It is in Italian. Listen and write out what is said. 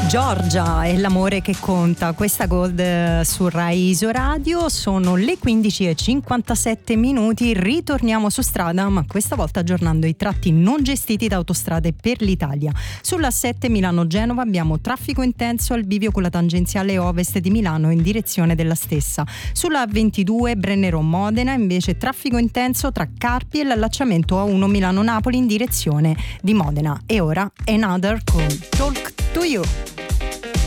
Giorgia è l'amore che conta, questa Gold su Rai Isoradio. Sono le 15:57, ritorniamo su strada, ma questa volta aggiornando i tratti non gestiti da Autostrade per l'Italia. Sulla 7 Milano-Genova abbiamo traffico intenso al bivio con la tangenziale ovest di Milano in direzione della stessa. Sulla 22 Brennero-Modena invece traffico intenso tra Carpi e l'allacciamento A1 Milano-Napoli in direzione di Modena. E ora Another con Talk to You.